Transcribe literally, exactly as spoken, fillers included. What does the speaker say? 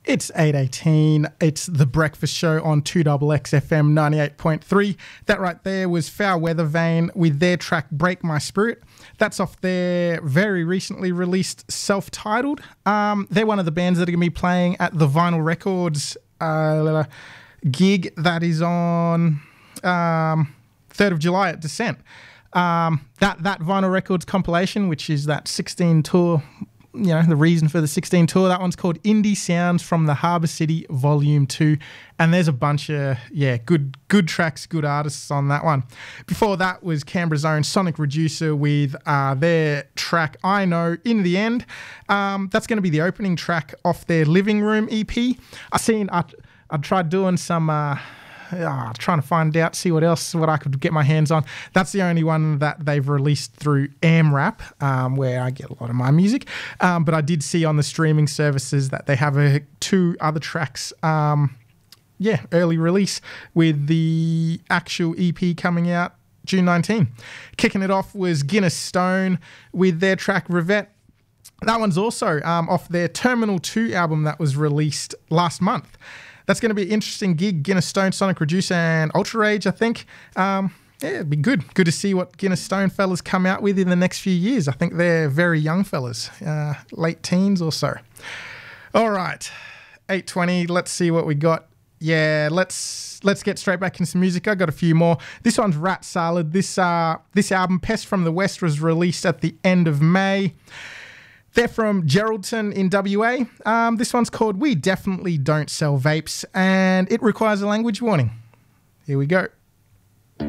It's eight eighteen. It's The Breakfast Show on two X X F M ninety-eight point three. That right there was Foul Weather Vane with their track Break My Spirit. That's off their very recently released self-titled. Um, they're one of the bands that are going to be playing at the Vinyl Records uh, gig that is on um, third of July at Descent. Um, that, that Vinyl Records compilation, which is that sixteen tour, you know, the reason for the sixteen tour, that one's called Indie Sounds from the Harbour City Volume two. And there's a bunch of, yeah, good good tracks, good artists on that one. Before that was Canberra's own Sonic Reducer with uh, their track I Know In The End. Um, that's going to be the opening track off their Living Room E P. I seen, I, I tried doing some... Uh, Oh, trying to find out, see what else, what I could get my hands on. That's the only one that they've released through AmRap, um, where I get a lot of my music. Um, but I did see on the streaming services that they have a, two other tracks, um, yeah, early release with the actual E P coming out June nineteenth. Kicking it off was Guinness Stone with their track Revette. That one's also um, off their Terminal two album that was released last month. That's going to be an interesting gig. Guinness Stone, Sonic Reducer, and Ultra Rage, I think. Um, yeah, it'd be good. Good to see what Guinness Stone fellas come out with in the next few years. I think they're very young fellas, uh, late teens or so. All right, eight twenty. Let's see what we got. Yeah, let's let's get straight back into some music. I got a few more. This one's Rat Salad. This uh, this album, Pest from the West, was released at the end of May. They're from Geraldton in W A. Um, this one's called We Definitely Don't Sell Vapes, and it requires a language warning. Here we go.